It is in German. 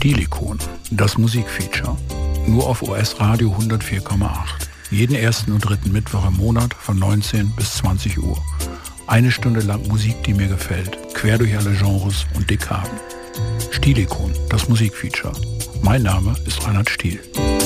Stilikon, das Musikfeature. Nur auf OS Radio 104,8. Jeden ersten und dritten Mittwoch im Monat von 19 bis 20 Uhr. Eine Stunde lang Musik, die mir gefällt, quer durch alle Genres und Dekaden. Stilikon, das Musikfeature. Mein Name ist Reinhard Stiel.